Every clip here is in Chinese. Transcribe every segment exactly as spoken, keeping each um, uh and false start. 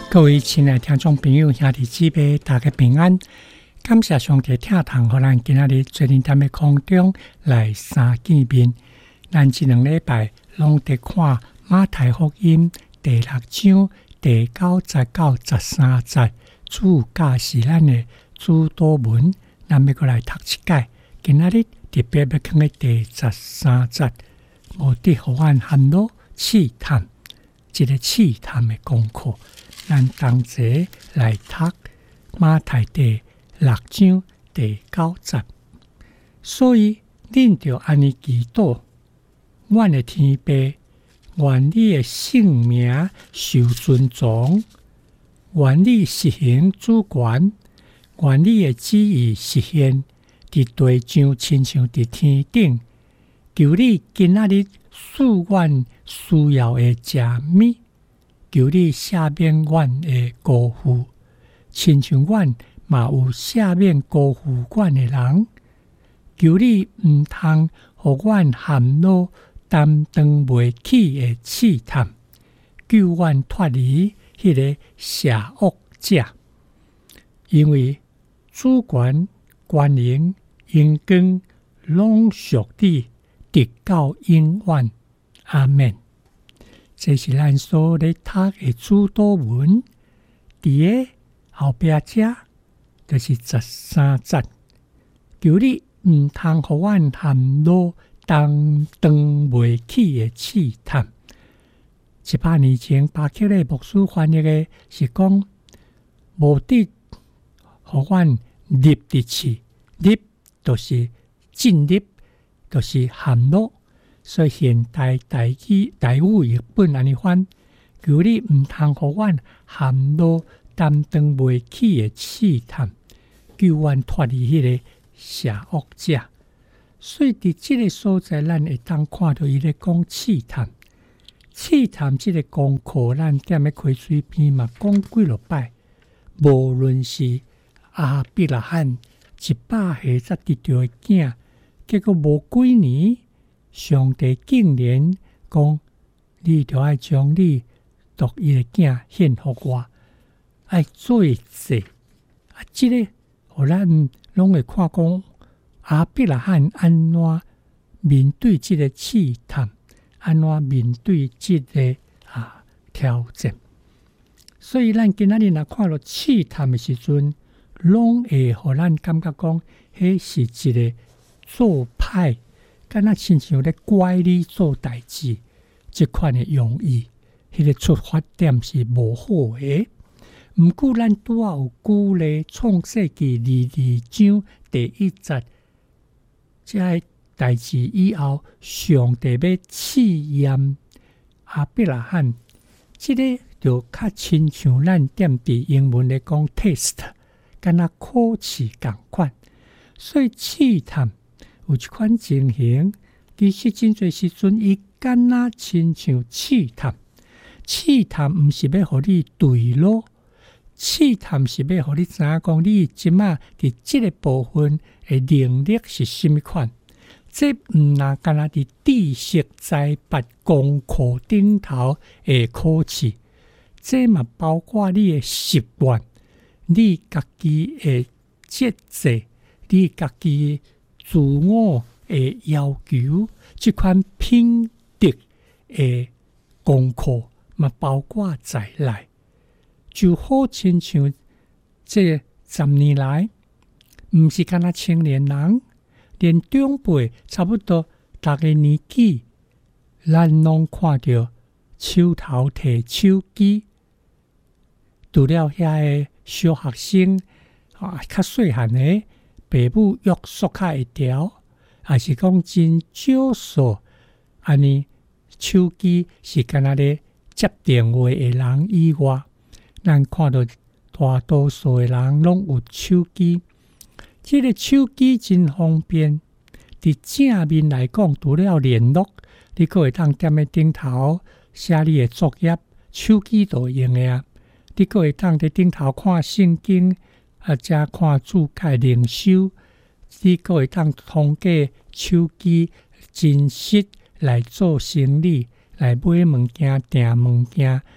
各位亲爱的听众朋友、兄弟姊妹，大家平安！感谢上帝听堂，让咱今仔日做灵在的空中来相见面。咱这两礼拜拢在看马太福音第六章第九十到十三节，主教是咱的主导文，咱要过来读一解。今仔日特别要看的第十三节，目的互咱含罗试探，一个试探的功课。咱同齐来读马太第六章第九节，所以恁着安尼祈祷：阮的天父，愿你的圣名受尊重，愿你实行主权，愿你的旨意实现伫地上，亲像伫天顶。求你今仔日赐阮需要的食物。求你赦免阮的辜负，亲像阮嘛有赦免辜负阮的人。求你毋通互阮陷落担当袂起的试探，救阮脱离迄个邪恶者。因为主权、权能、荣光拢属你，直到永远。阿们。这是咱所咧读的主导文，伫个后壁遮就是十三节。求你毋通互阮陷落担当袂起的试探。一百年前，巴克勒牧师翻译的是讲，无的互阮入入去，入就是进入，就是陷落。所以现代台语台语译本安尼翻，求你毋通互阮陷落担当袂起的试探，救阮脱离迄个邪恶者。所以伫即个所在，咱会当看到伊咧讲试探，试探即个功课，咱踮咧开水边嘛讲几落摆。无论是阿伯拉罕一百岁才得到的囝，结果无几年。上帝竟然讲：你就爱将你独一的囝献给我，爱做祭。啊，这个互咱拢会看讲阿伯拉罕安怎面对这个试探，安怎面对这个啊挑战。所以咱今仔日若看到试探的时阵，拢会互咱感觉讲，迄是一个做歹。敢若亲像咧怪你做代志，即款的用意，迄、那个出发点是无好的。毋过咱拄仔有举例创世纪二二章第一节，即个代志以后，上帝要试验阿伯拉罕，即、这个就较亲像咱踮伫英文咧讲 test， 敢若考试共款，所以试探。有一款情形，其实真侪时阵，伊敢若亲像试探。试探毋是要互你对路，试探是要互你知影讲，你即马伫即个部分的能力是甚物款。这毋若敢若伫知识栽培功课顶头的考试，这嘛包括你的习惯、你家己的节制、你家己自我的要求，这款品德的功课嘛包括在内，就好亲像这十年来，毋是干那青年人，连长辈差不多大个年纪，咱拢看到手头摕手机，除了遐个小学生啊，较细汉的。父母约束较会调，还是讲真少数安尼手机是干那咧接电话的人以外，咱看到大多数的人拢有手机。这个手机真方便，伫正面来讲，除了联络，你可会当踮咧顶头写你的作业，手机都用的啊。你可会当伫顶头看圣经。啊，加看主解灵修，你个会当通过手机真实来做生意，来买物件、订物件，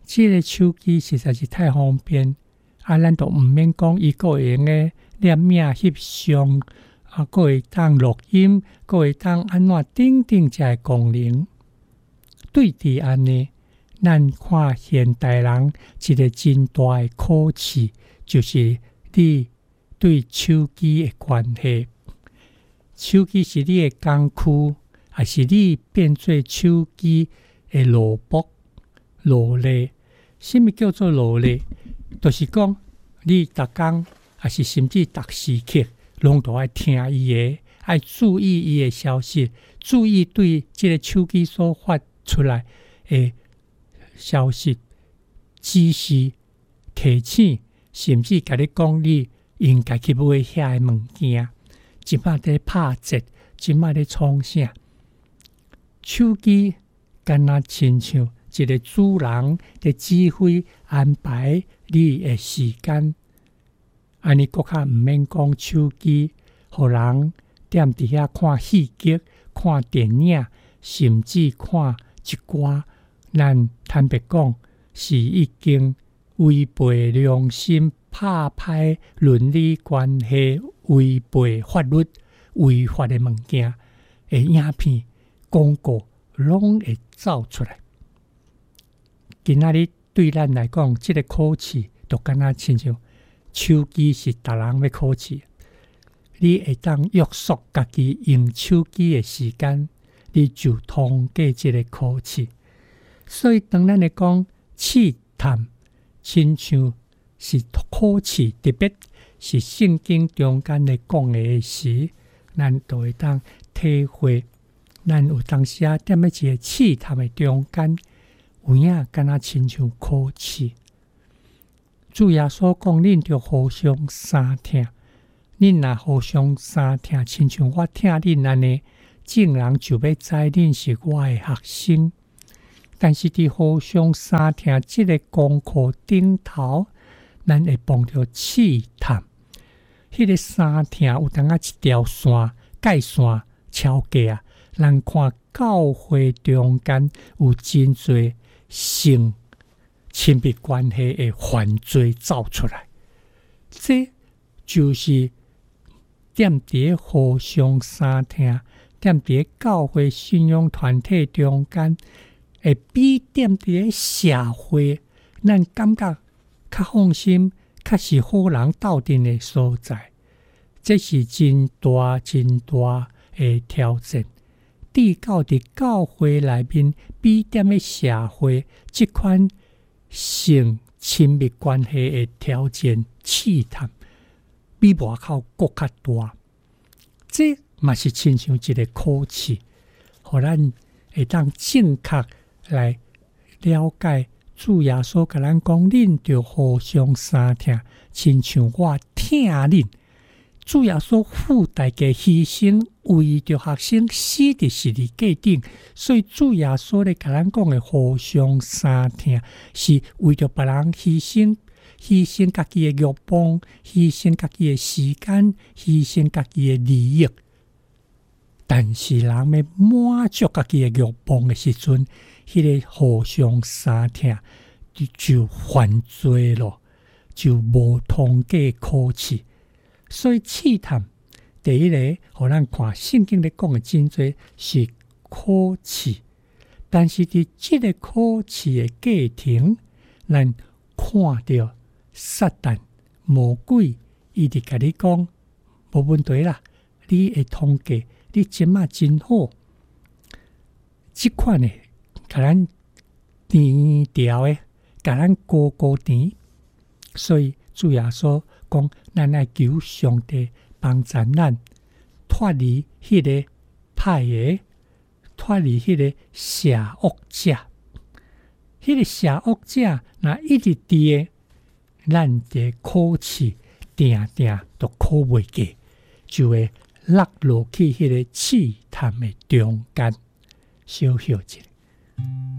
这个手机实在是太方便，啊，咱都毋免讲伊个会用诶念名翕相，啊，个会当录音，个会当安怎等等这功能。对伫安尼，咱看现代人一个真大诶考试，就是你对手机诶关系。手机是你诶工具，还是你变做手机诶萝卜、劳力？什么叫做劳力？就是讲你逐工，还是甚至逐时刻，拢都爱听伊诶，爱注意伊诶消息，注意对这个手机所发出来诶消息、指示、提醒，甚至甲你讲你应该去买遐个物件。即摆在拍折，即摆在创啥？手机敢若亲像一个主人在指挥安排你的时间，安尼搁较毋免讲手机，互人踮伫遐看戏剧、看电影，甚至看一寡，咱坦白讲是已经违背良心、拍歹伦理关系、违背法律、违法的物件的影片、广告，拢会走出来。今仔日对咱来讲，这个考试就敢若亲像手机是逐人要考试，你会当约束家己用手机的时间，你就通过这个考试。所以当咱来讲试探，亲像是考试，特别是圣经中间的讲的时，咱就会当体会，咱有当时啊，踮喺一个试探的中间。有影敢若亲像考试，主耶稣讲，恁着互相相听，恁若互相相听，亲像我听恁安尼，众人就要知恁是我的学生。但是伫互相相听即个功课顶头，咱会碰到试探。迄个相听有当啊一条线、界线、超过啊，咱看教会中间有真侪性亲密关系的犯罪走出来，这就是踮伫互相相听，踮伫教会信仰团体中间，会比踮伫社会，咱感觉较放心、较是好人斗阵的所在。这是真大、真大的挑战。伫到伫教会内面，比踮的社会，即款性亲密关系的条件试探，比外口更较大。这嘛是亲像一个考试，互咱会当正确来了解主耶稣甲咱讲，恁着互相相听，亲像我听恁。主耶稣付代价牺牲，为着学生死伫十字架顶，所以主耶稣咧甲咱讲的互相相听，是为着别人牺牲，牺牲家己的欲望，牺牲家己的时间，牺牲家己的利益。但是人要满足家己的欲望的时阵，迄、那个互相相听就犯罪咯，就无通过考试。所以试探第一个，互咱看圣经咧讲的真多是考试，但是伫即个考试的过程，咱看到撒旦魔鬼，伊伫甲你讲无问题啦，你会通过，你即马真好。即款的，甲咱甜调的，甲咱高高甜，所以主耶稣讲，咱爱求上帝帮助咱脱离迄个歹个，脱离迄个邪恶者。迄个邪恶者若一直伫个，咱伫考试定定都考袂过，就会落落去迄个试探的中间，小小一个。